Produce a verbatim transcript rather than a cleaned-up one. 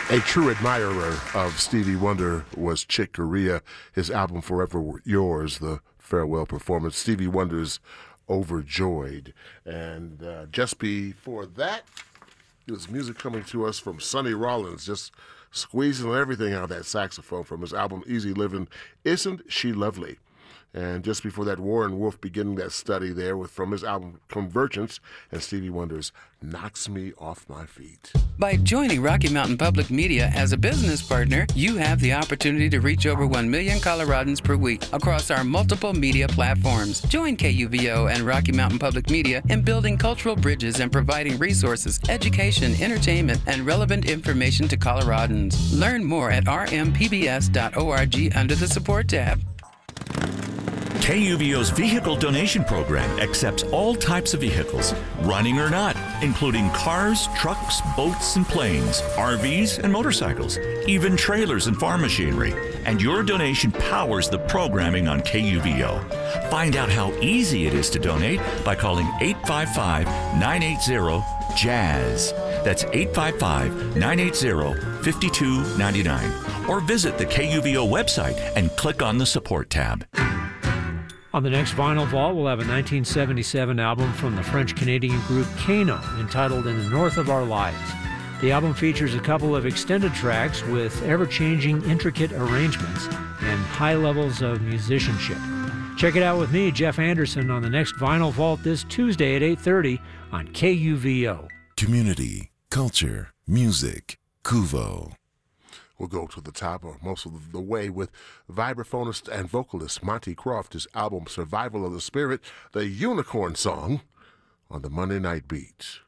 A true admirer of Stevie Wonder was Chick Corea. His album Forever Yours, the farewell performance. Stevie Wonder's Overjoyed. And uh, just before that, it was music coming to us from Sonny Rollins, just squeezing everything out of that saxophone from his album Easy Living. Isn't She Lovely? And just before that, Warren Wolf beginning that study there with from his album Convergence and Stevie Wonder's Knocks Me Off My Feet. By joining Rocky Mountain Public Media as a business partner, you have the opportunity to reach over one million Coloradans per week across our multiple media platforms. Join K U V O and Rocky Mountain Public Media in building cultural bridges and providing resources, education, entertainment, and relevant information to Coloradans. Learn more at r m p b s dot org under the support tab. K U V O's Vehicle Donation Program accepts all types of vehicles, running or not, including cars, trucks, boats, and planes, R Vs, and motorcycles, even trailers and farm machinery. And your donation powers the programming on K U V O. Find out how easy it is to donate by calling eight five five, nine eight zero, JAZZ. That's eight five five, nine eight zero, five two nine nine. Or visit the K U V O website and click on the support tab. On the next Vinyl Vault, we'll have a nineteen seventy-seven album from the French-Canadian group Kano entitled In the North of Our Lives. The album features a couple of extended tracks with ever-changing, intricate arrangements and high levels of musicianship. Check it out with me, Jeff Anderson, on the next Vinyl Vault this Tuesday at eight thirty on K U V O. Community, culture, music, Kuvo. We'll go to the top of most of the way with vibraphonist and vocalist Monty Croft, his album Survival of the Spirit, the Unicorn Song, on the Monday Night Beat.